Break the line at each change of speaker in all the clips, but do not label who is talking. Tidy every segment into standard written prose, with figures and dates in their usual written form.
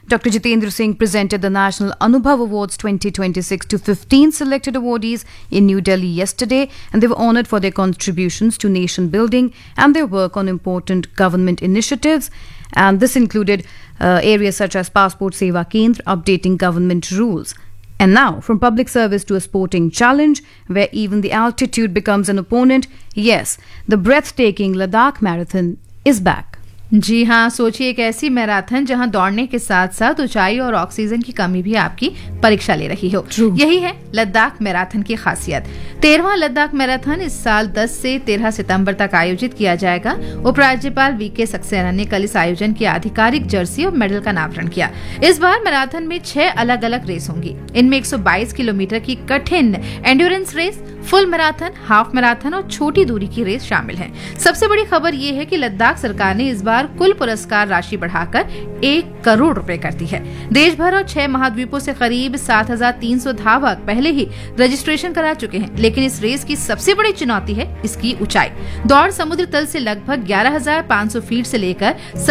Dr. Jitendra Singh presented the National Anubhav Awards 2026 to 15 selected awardees in New Delhi yesterday, and they were honoured for their contributions to nation building and their work on important government initiatives. And this included areas such as Passport Seva Kendra, updating government rules. And now, from public service to a sporting challenge, where even the altitude becomes an opponent, yes, the breathtaking Ladakh Marathon is back.
जी हाँ, सोचिए एक ऐसी marathon जहां दौड़ने के साथ साथ ऊंचाई और ऑक्सीजन की कमी भी आपकी परीक्षा ले रही हो। यही है लद्दाख मैराथन की खासियत। 13वां लद्दाख मैराथन इस साल 10 से 13 सितंबर तक आयोजित किया जाएगा। उपराज्यपाल वीके सक्सेना ने कल इस आयोजन की आधिकारिक जर्सी और मेडल का अनावरण किया। इस बार मैराथन में 6 अलग अलग रेस होंगी। इनमें 122 किलोमीटर की कठिन endurance race, full marathon, half marathon और छोटी दूरी की रेस शामिल है। सबसे बड़ी खबर ये है कि लद्दाख सरकार ने इस बार कुल पुरस्कार राशि बढ़ाकर 1 करोड़ रुपए कर दी है। देश भर और 6 महाद्वीपों से करीब 7,300 धावक पहले ही रजिस्ट्रेशन करा चुके हैं, लेकिन इस रेस की सबसे बड़ी चुनौती है इसकी ऊंचाई। दौड़ समुद्र तल से लगभग 11,500 फीट से लेकर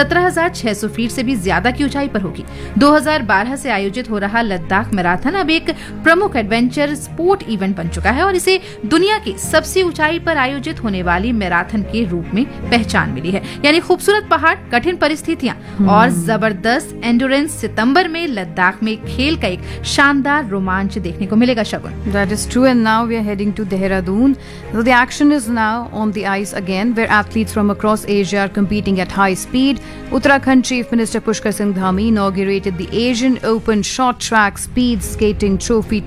17,600 फीट से भी ज्यादा की ऊंचाई पर होगी। 2012 से आयोजित हो रहा लद्दाख मैराथन अब एक प्रमुख एडवेंचर स्पोर्ट इवेंट बन चुका है और इसे दुनिया की सबसे ऊंचाई पर आयोजित होने वाली मैराथन के रूप में पहचान मिली है। यानी खूबसूरत पहाड़, कठिन परिस्थितियां और जबरदस्त एंड्योरेंस। सितंबर में लद्दाख में खेल का एक शानदार रोमांच देखने को मिलेगा। शगुन,
That is true, and now we are heading to Dehradun. So the action is now on the ice again, where athletes from across Asia are competing at high speed. Uttarakhand Chief Minister Pushkar Singh Dhami inaugurated the Asian Open Short Track Speed Skating Trophy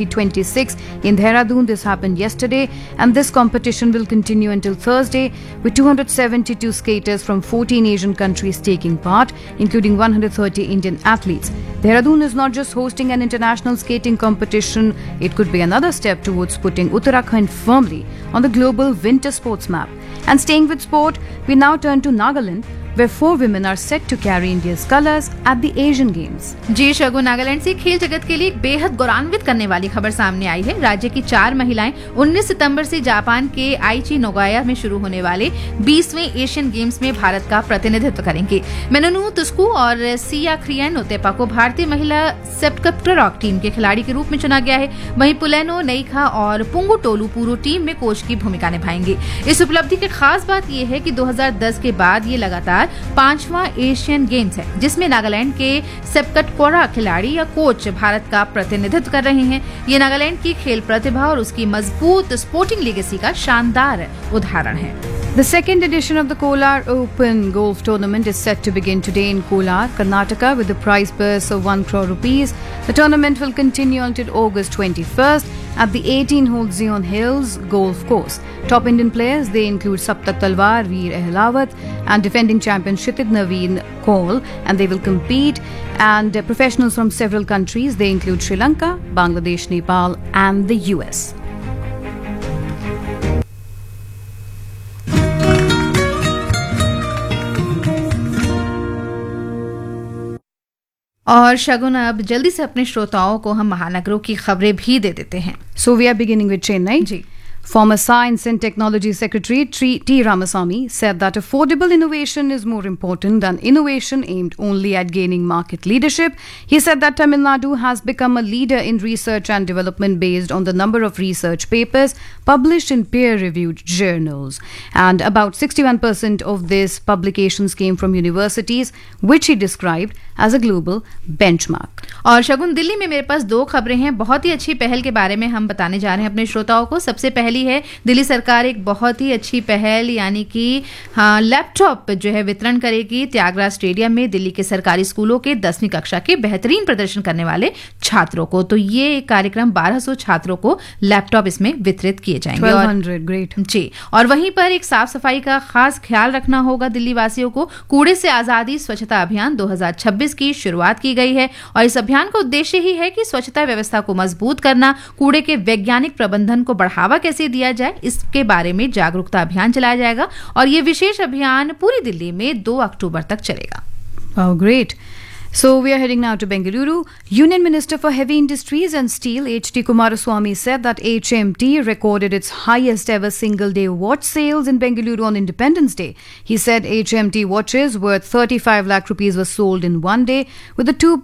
2026 in Dehradun. This happened yesterday, and this competition will continue until Thursday, with 272 skaters from 14 Asian countries taking part, including 130 Indian athletes. Dehradun is not just hosting an international skating competition, it could be another step towards putting Uttarakhand firmly on the global winter sports map. And staying with sport, we now turn to Nagaland, where 4 women are set to carry India's colours at the Asian Games.
जी शगु, नागालैंड से खेल जगत के लिए एक बेहद गौरवान्वित करने वाली खबर सामने आई है। राज्य की 4 महिलाएं 19 सितंबर से जापान के आईची नोगाया में शुरू होने वाले 20वें एशियन गेम्स में भारत का प्रतिनिधित्व करेंगी। मेनोनू तुस्कू और सिया क्रियन ओतेपा को भारतीय महिला सेप्टकप्टरॉक टीम के खिलाड़ी के रूप में चुना गया है। वहीं पुलेनो नईखा और पुंगू टोलू पूरो टीम में कोच की भूमिका निभाएंगे। इस उपलब्धि की खास बात यह है कि 2010 के बाद ये लगातार 5वां एशियन गेम्स है जिसमें नागालैंड के सेप्टकटकोरा खिलाड़ी या कोच भारत का प्रतिनिधित्व कर रहे हैं। ये नागालैंड की खेल प्रतिभा और उसकी मजबूत स्पोर्टिंग लेगेसी का शानदार उदाहरण है।
The second edition of the Kolar Open Golf Tournament is set to begin today in Kolar, Karnataka, with a prize purse of 1 crore rupees. The tournament will continue until August 21st at the 18-hole Zion Hills Golf Course. Top Indian players, they include Saptak Talwar, Veer Ehlawat, and defending champion Kshitij Naveen Kaul, and they will compete. And professionals from several countries, they include Sri Lanka, Bangladesh, Nepal, and the US.
और शगुन, अब जल्दी से अपने श्रोताओं को हम महानगरों की खबरें भी दे देते हैं।
So we are beginning with Chennai.
Ji.
Former Science and Technology Secretary T. Ramasamy said that affordable innovation is more important than innovation aimed only at gaining market leadership. He said that Tamil Nadu has become a leader in research and development based on the number of research papers published in peer-reviewed journals. And about 61% of these publications came from universities, which he described as a global benchmark.
और शगुन, दिल्ली में मेरे पास 2 खबरें हैं। बहुत ही अच्छी पहल के बारे में हम बताने जा रहे हैं अपने श्रोताओं को। सबसे पहली है, दिल्ली सरकार एक बहुत ही अच्छी पहल यानी कि लैपटॉप जो है वितरण करेगी त्यागराज स्टेडियम में दिल्ली के सरकारी स्कूलों के 10वीं कक्षा के बेहतरीन प्रदर्शन करने वाले छात्रों को। तो ये कार्यक्रम 1200 छात्रों को लैपटॉप इसमें वितरित किए जाएंगे।
1200, ग्रेट
जी। और वहीं पर एक साफ सफाई का खास ख्याल रखना होगा दिल्ली वासियों को। कूड़े से आजादी स्वच्छता अभियान 2026 की शुरुआत की गई है और इस अभियान का उद्देश्य ही है कि स्वच्छता व्यवस्था को मजबूत करना, कूड़े के वैज्ञानिक प्रबंधन को बढ़ावा कैसे दिया जाए इसके बारे में जागरूकता अभियान चलाया जाएगा और ये विशेष अभियान पूरी दिल्ली में 2 अक्टूबर तक चलेगा।
Oh, great. So we are heading now to Bengaluru. Union Minister for Heavy Industries and Steel H.D. Kumaraswamy said that HMT recorded its highest ever single-day watch sales in Bengaluru on Independence Day. He said HMT watches worth 35 lakh rupees were sold in one day, with the 2